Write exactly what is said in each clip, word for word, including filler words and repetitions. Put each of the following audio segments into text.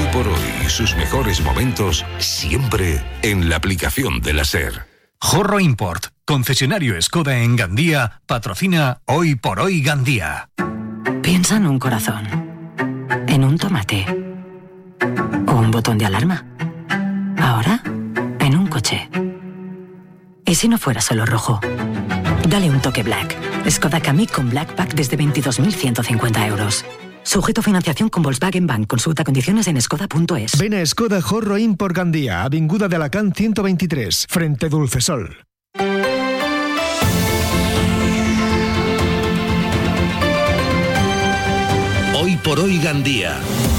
por hoy y sus mejores momentos siempre en la aplicación de la SER. Jorro Import, concesionario Skoda en Gandía, patrocina Hoy por Hoy Gandía. Piensa en un corazón, en un tomate o un botón de alarma. Ahora, en un coche. ¿Y si no fuera solo rojo? Dale un toque Black. Skoda Kamiq con Black Pack desde veintidós mil ciento cincuenta euros. Sujeto a financiación con Volkswagen Bank. Consulta condiciones en skoda punto es. Ven a Skoda Jorro Import Gandía, Avinguda de Alacant ciento veintitrés, frente Dulcesol. Hoy por Hoy Gandía.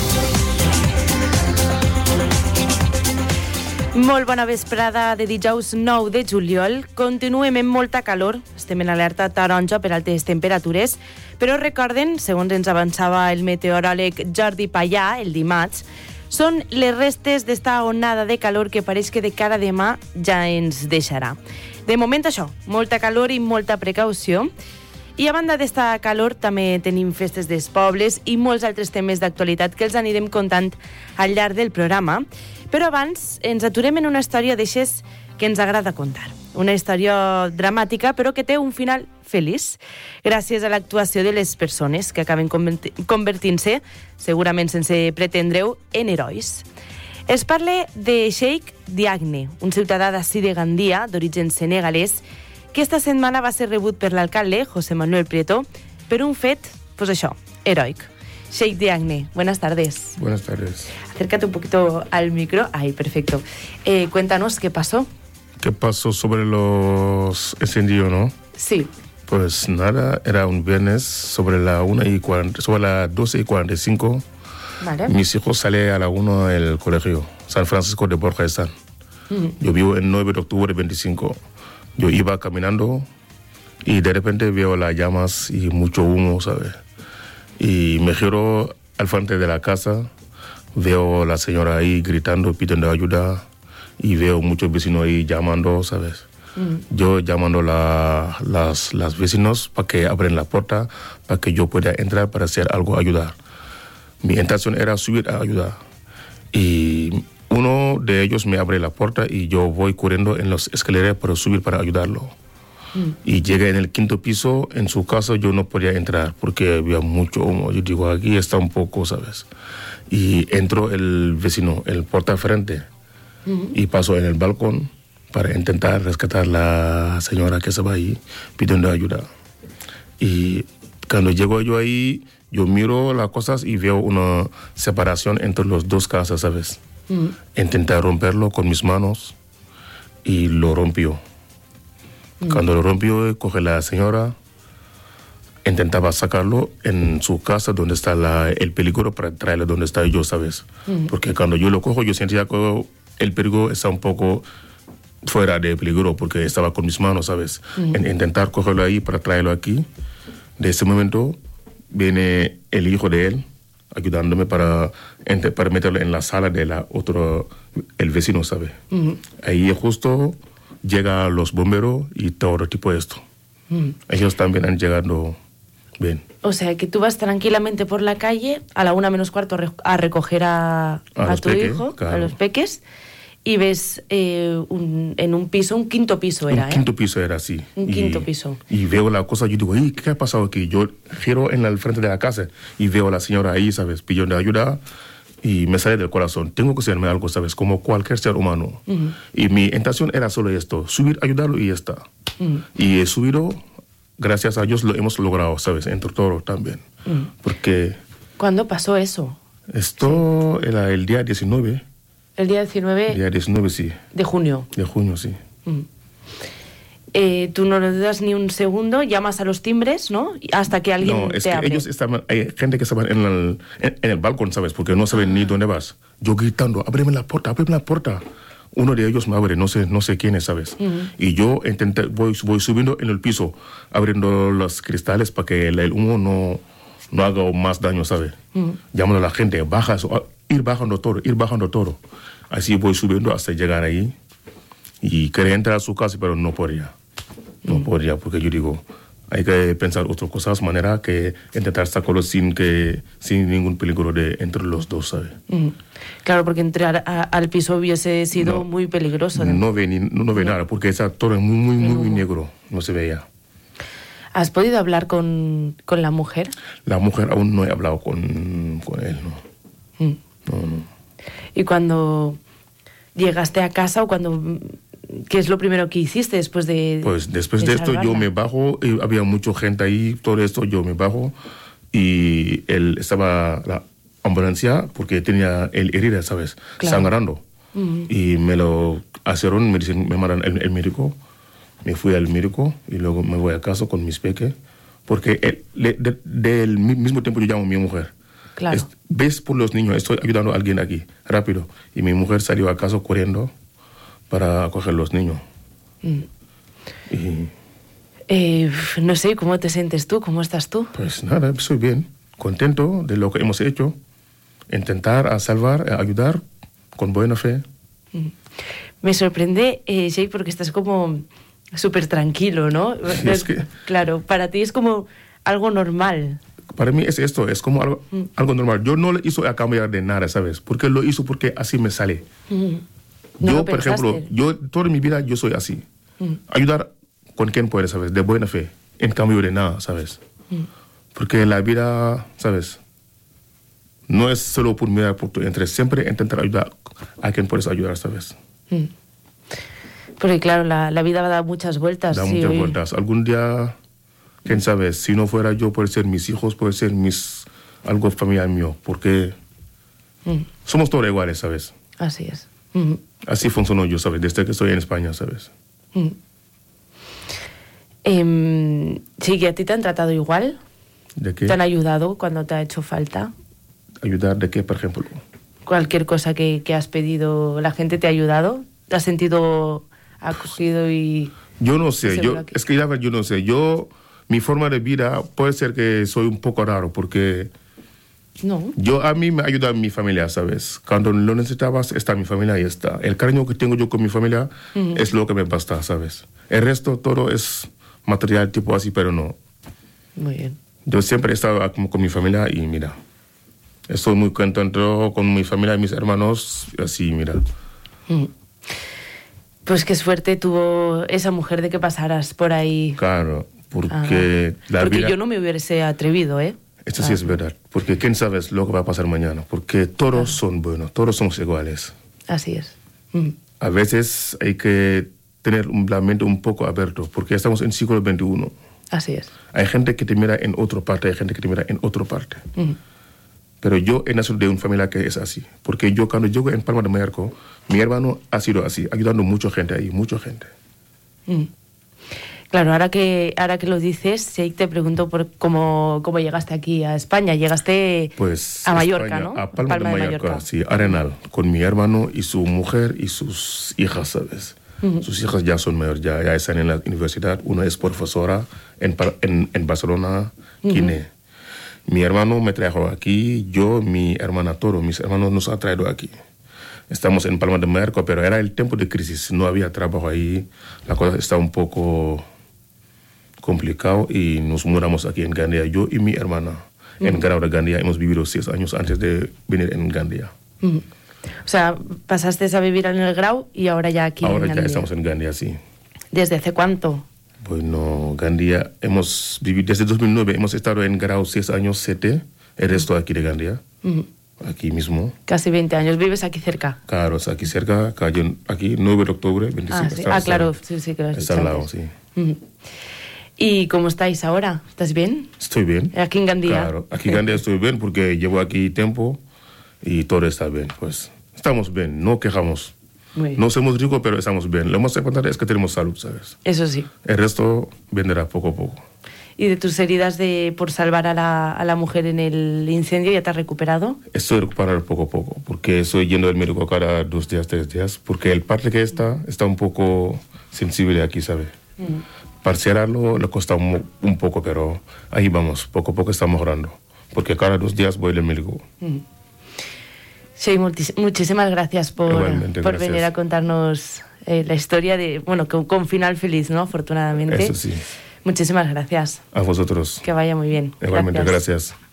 Molt bona vesprada de dijous nou de juliol. Continuem amb molta calor. Estem en alerta taronja per altes temperatures, però recorden, segons ens avançava el meteoròleg Jordi Pallà el dimarts, són les restes d'esta onada de calor que pareix que de cara a demà ja ens deixarà. De moment això, molta calor i molta precaució. I a banda d'esta calor també tenim festes dels pobles i molts altres temes d'actualitat que els anirem contant al llarg del programa. Però abans ens aturem en una història d'eixes que ens agrada contar. Una història dramàtica, però que té un final feliç, gràcies a l'actuació de les persones que acaben convertint-se, segurament sense pretendre-ho, en herois. Es parla de Sheikh Diagne, un ciutadà d'ací de Gandia, d'origen senegalès, que esta setmana va ser rebut per l'alcalde, José Manuel Prieto, per un fet, pues això, heroic. Sheikh Diagne, buenas tardes. Buenas tardes. Acércate un poquito al micro. Ahí, perfecto. Eh, cuéntanos, ¿qué pasó? ¿Qué pasó sobre los incendios, no? Sí. Pues nada, era un viernes sobre la una y cuarenta, sobre las doce y cuarenta y cinco. Vale. Mis hijos salen a la una del colegio, San Francisco de Borja están. Mm. Yo vivo en nueve de octubre veinticinco. Yo iba caminando y de repente veo las llamas y mucho humo, ¿sabes? Y me giro al frente de la casa, veo a la señora ahí gritando, pidiendo ayuda, y veo muchos vecinos ahí llamando, ¿sabes? Mm. Yo llamando a la, las, las vecinos para que abran la puerta, para que yo pueda entrar para hacer algo, ayudar. Mi intención era subir a ayudar. Y uno de ellos me abre la puerta y yo voy corriendo en las escaleras para subir para ayudarlo. Mm. Y llegué en el quinto piso, en su casa yo no podía entrar porque había mucho humo. Yo digo, aquí está un poco, ¿sabes? Y entró el vecino, el puerta frente, mm. y pasó en el balcón para intentar rescatar a la señora que estaba ahí pidiendo ayuda. Y cuando llego yo ahí, yo miro las cosas y veo una separación entre las dos casas, ¿sabes? Mm. Intenté romperlo con mis manos y lo rompió. Cuando lo rompió, coge la señora, intentaba sacarlo en su casa donde está la, el peligro para traerlo donde está yo, ¿sabes? Mm. Porque cuando yo lo cojo, yo sentía que el peligro está un poco fuera de peligro porque estaba con mis manos, ¿sabes? Mm. En intentar cogerlo ahí para traerlo aquí. De ese momento viene el hijo de él ayudándome para, para meterlo en la sala de la otro, el vecino, ¿sabes? Mm. Ahí justo llegan los bomberos y todo tipo de esto. Mm. Ellos también han llegado bien. O sea, que tú vas tranquilamente por la calle a la una menos cuarto a recoger a, a, a tu peque, hijo, claro. a los peques, y ves eh, un, en un piso, un quinto piso era, Un ¿eh? quinto piso era así. Un y, quinto piso. Y veo la cosa, yo digo, ¿qué ha pasado aquí? Yo giro en el frente de la casa y veo a la señora ahí, ¿sabes? Pidiendo ayuda. Y me sale del corazón, tengo que hacerme algo, ¿sabes? Como cualquier ser humano. Uh-huh. Y mi intención era solo esto, subir, ayudarlo y ya está. Uh-huh. Y he subido, gracias a Dios lo hemos logrado, ¿sabes? Entre todos también. Uh-huh. Porque... ¿Cuándo pasó eso? Esto sí. Era el día diecinueve. ¿El día diecinueve? El día diecinueve, sí. ¿De junio? De junio, sí. Uh-huh. Eh, tú no lo dudas ni un segundo, llamas a los timbres, ¿no? Hasta que alguien no, es te que abre. Ellos estaban, hay gente que estaba en el, en, en el balcón, ¿sabes? Porque no saben ni dónde vas. Yo gritando, ábreme la puerta, ábreme la puerta. Uno de ellos me abre, no sé, no sé quién es, ¿sabes? Uh-huh. Y yo intenté, voy, voy subiendo en el piso, abriendo los cristales para que el, el humo no, no haga más daño, ¿sabes? Uh-huh. Llamando a la gente, baja, ir bajando todo, ir bajando todo. Así voy subiendo hasta llegar ahí. Y quería entrar a su casa, pero no podía. No mm. podía, porque yo digo, hay que pensar otras cosas, manera que intentar sacarlo sin que sin ningún peligro de entre los dos, ¿sabes? Mm. Claro, porque entrar a, al piso hubiese sido no, muy peligroso. ¿no? No ve, ni, no, no ve no. nada, porque esa torre es muy, muy, muy, muy negro, no se veía. ¿Has podido hablar con, con la mujer? La mujer aún no he hablado con, con él, no. Mm. No, no. ¿Y cuando llegaste a casa o cuando... ¿Qué es lo primero que hiciste después de Pues después de, de, de esto yo me bajo, y había mucha gente ahí, todo esto yo me bajo y él estaba la ambulancia porque tenía el herida, ¿sabes? Claro. Sangrando. Uh-huh. Y me lo hicieron, me dicen, me mandan el, el médico, me fui al médico y luego me voy a casa con mis peques porque el, de, de, del mismo tiempo yo llamo a mi mujer. Claro. Es, ves por los niños, estoy ayudando a alguien aquí, rápido. Y mi mujer salió a casa corriendo para acoger los niños. Mm. Y, eh, no sé, ¿cómo te sientes tú? ¿Cómo estás tú? Pues nada, estoy bien, contento de lo que hemos hecho. Intentar a salvar, a ayudar con buena fe. Mm. Me sorprende, eh, Jay, porque estás como súper tranquilo, ¿no? Sí, es que, claro, para ti es como algo normal. Para mí es esto, es como algo, mm. algo normal. Yo no lo hice a cambiar de nada, ¿sabes? Porque lo hizo porque así me sale. Mm. ¿No yo, por ejemplo, yo toda mi vida yo soy así. Mm. Ayudar con quien puede, ¿sabes? De buena fe. En cambio de nada, ¿sabes? Mm. Porque la vida, ¿sabes? No es solo por mirar por tu interés. Siempre intentar ayudar a quien puedes ayudar, ¿sabes? Mm. Porque claro, la, la vida da muchas vueltas. Da sí, muchas hoy... vueltas. Algún día, quién sabe, si no fuera yo, puede ser mis hijos, puede ser mis algo familiar mío. Porque mm. somos todos iguales, ¿sabes? Así es. Mm. Así funcionó yo, ¿sabes? Desde que estoy en España, ¿sabes? Mm. Eh, sí, ¿que a ti te han tratado igual? ¿De qué? ¿Te han ayudado cuando te ha hecho falta? ¿Ayudar de qué, por ejemplo? Cualquier cosa que, que has pedido, ¿la gente te ha ayudado? ¿Te has sentido acogido y...? Yo no sé, yo, que... es que ya, yo no sé. Yo, mi forma de vida puede ser que soy un poco raro porque... No. Yo, a mí me ayuda mi familia, ¿sabes? Cuando lo necesitabas, está mi familia y está. El cariño que tengo yo con mi familia uh-huh. es lo que me basta, ¿sabes? El resto, todo es material tipo así, pero no. Muy bien. Yo siempre he estado con, con mi familia y mira, estoy muy contento con mi familia y mis hermanos, así, mira. Uh-huh. Pues qué suerte tuvo esa mujer de que pasaras por ahí. Claro, porque... Ah, la porque vida... yo no me hubiese atrevido, ¿eh? Esto sí ah. es verdad, porque quién sabe lo que va a pasar mañana, porque todos claro. son buenos, todos somos iguales. Así es. Mm. A veces hay que tener la mente un poco abierta, porque estamos en el siglo veintiuno. Así es. Hay gente que te mira en otra parte, hay gente que te mira en otra parte. Mm. Pero yo he nacido de una familia que es así, porque yo cuando llego en Palma de Mallorca, mi hermano ha sido así, ayudando a mucha gente ahí, mucha gente. Mm. Claro, ahora que ahora que lo dices, sí, te pregunto por cómo, cómo llegaste aquí a España. Llegaste pues, a Mallorca, España, ¿no? A Palma, Palma de, Mallorca, de Mallorca, sí, Arenal, con mi hermano y su mujer y sus hijas, ¿sabes? Uh-huh. Sus hijas ya son mayores, ya, ya están en la universidad. Una es profesora en, en, en Barcelona, Guinea. Uh-huh. Mi hermano me trajo aquí, yo, mi hermana, todo, mis hermanos nos han traído aquí. Estamos en Palma de Mallorca, pero era el tiempo de crisis, no había trabajo ahí, la cosa está un poco... complicado y nos mudamos aquí en Gandía, yo y mi hermana. Uh-huh. En Grau de Gandía hemos vivido seis años antes de venir en Gandía. Uh-huh. O sea, pasaste a vivir en el Grau y ahora ya aquí ahora en Gandía. Ahora ya estamos en Gandía, sí. ¿Desde hace cuánto? Bueno, Gandía, hemos vivido desde dos mil nueve, hemos estado en Grau seis años, siete, el resto aquí de Gandía, uh-huh. aquí mismo. Casi veinte años, ¿vives aquí cerca? Claro, aquí cerca, aquí, nueve de octubre, veinticinco. Ah, sí. ah claro, sí, sí, que lo has Está al lado, sí. Uh-huh. ¿Y cómo estáis ahora? ¿Estás bien? Estoy bien. Aquí en Gandía. Claro, aquí en Gandía estoy bien porque llevo aquí tiempo y todo está bien. Pues estamos bien, no quejamos. Muy bien. No somos ricos, pero estamos bien. Lo más importante es que tenemos salud, ¿sabes? Eso sí. El resto vendrá poco a poco. ¿Y de tus heridas de por salvar a la, a la mujer en el incendio ya te has recuperado? Estoy recuperado poco a poco porque estoy yendo al médico cada dos días, tres días, porque el parte que está está un poco sensible aquí, ¿sabes? Mm. Parciarlo le cuesta un, un poco, pero ahí vamos, poco a poco está mejorando. Porque cada dos días voy al médico. Mm. Sí, muchis- muchísimas gracias por, Igualmente, por gracias. venir a contarnos eh, la historia de, bueno, con, con final feliz, ¿no? Afortunadamente. Eso sí. Muchísimas gracias. A vosotros. Que vaya muy bien. Igualmente, gracias. gracias.